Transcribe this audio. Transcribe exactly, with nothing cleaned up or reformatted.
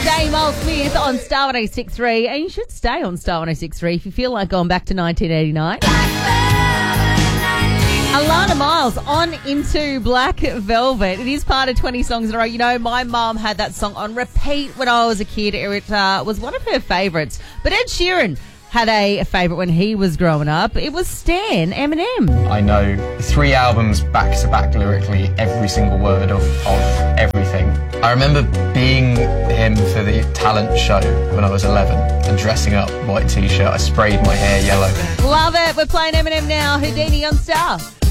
Dame Old Smith on Star one oh six point three, and you should stay on Star one oh six point three if you feel like going back to nineteen eighty-nine. Alana Miles on Into Black Velvet. It is part of twenty songs in a row. You know, my mum had that song on repeat when I was a kid. It uh, was one of her favourites. But Ed Sheeran had a, a favourite when he was growing up. It was Stan, Eminem. I know three albums back to back lyrically, every single word of, of everything. I remember being him for the talent show when I was eleven and dressing up, white t-shirt. I sprayed my hair yellow. Love it. We're playing Eminem now. Houdini on Star.